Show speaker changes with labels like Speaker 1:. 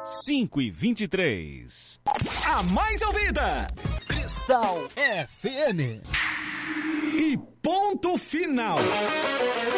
Speaker 1: 5h23.
Speaker 2: A mais ouvida,
Speaker 3: Cristal FM.
Speaker 2: E ponto final.